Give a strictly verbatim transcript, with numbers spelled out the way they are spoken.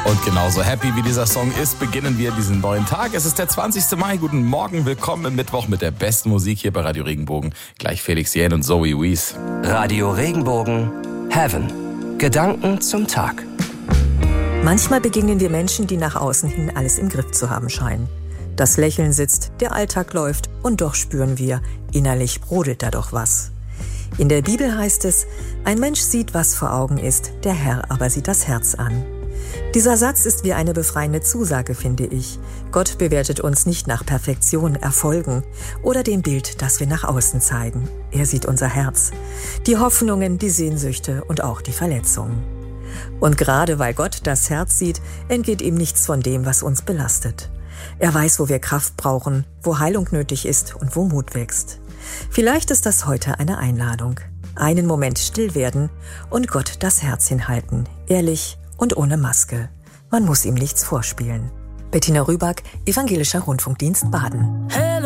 Und genauso happy wie dieser Song ist, beginnen wir diesen neuen Tag. Es ist der zwanzigste Mai. Guten Morgen, willkommen im Mittwoch mit der besten Musik hier bei Radio Regenbogen. Gleich Felix Jähn und Zoe Wees. Radio Regenbogen, Heaven. Gedanken zum Tag. Manchmal begegnen wir Menschen, die nach außen hin alles im Griff zu haben scheinen. Das Lächeln sitzt, der Alltag läuft und doch spüren wir, innerlich brodelt da doch was. In der Bibel heißt es, ein Mensch sieht, was vor Augen ist, der Herr aber sieht das Herz an. Dieser Satz ist wie eine befreiende Zusage, finde ich. Gott bewertet uns nicht nach Perfektion, Erfolgen oder dem Bild, das wir nach außen zeigen. Er sieht unser Herz, die Hoffnungen, die Sehnsüchte und auch die Verletzungen. Und gerade weil Gott das Herz sieht, entgeht ihm nichts von dem, was uns belastet. Er weiß, wo wir Kraft brauchen, wo Heilung nötig ist und wo Mut wächst. Vielleicht ist das heute eine Einladung. Einen Moment still werden und Gott das Herz hinhalten, ehrlich und ohne Maske. Man muss ihm nichts vorspielen. Bettina Rüback, Evangelischer Rundfunkdienst Baden. Hey.